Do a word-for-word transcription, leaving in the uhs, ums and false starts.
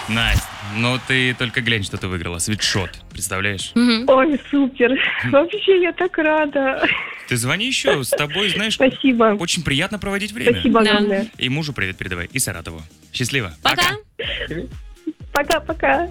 Настя, ну ты только глянь, что ты выиграла. Свитшот, представляешь? Мгм. Ой, супер. Вообще, я так рада. Ты звони еще, с тобой, знаешь, Спасибо. очень приятно проводить время. Спасибо Да. огромное. И мужу привет передавай, и Саратову. Счастливо. Пока. Пока-пока.